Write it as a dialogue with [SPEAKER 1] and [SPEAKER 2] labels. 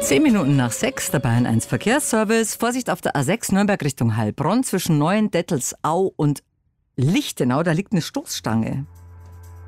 [SPEAKER 1] 10 Minuten nach 6, der Bayern 1 Verkehrsservice. Vorsicht auf der A6 Nürnberg Richtung Heilbronn zwischen Neuendettelsau und Lichtenau, da liegt eine Stoßstange.